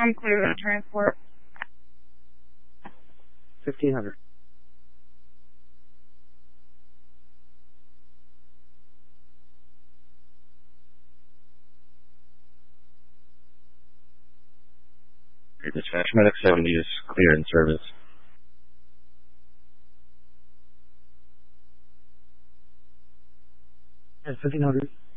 I'm clear to transport. 1500. Dispatch Medic 70 is clear in service. Yes, 1500.